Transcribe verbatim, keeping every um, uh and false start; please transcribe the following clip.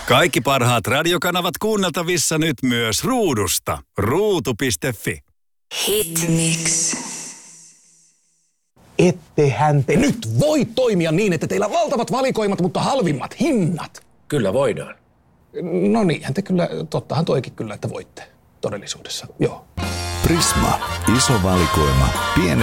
Kaikki parhaat radiokanavat kuunneltavissa nyt myös ruudusta. ruutu piste fi. Hitmix. Ettehän te nyt voi toimia niin, että teillä on valtavat valikoimat, mutta halvimmat hinnat. Kyllä voidaan. No niinhän te kyllä, tottahan toikin kyllä, että voitte todellisuudessa, joo. Prisma. Iso valikoima. Pieni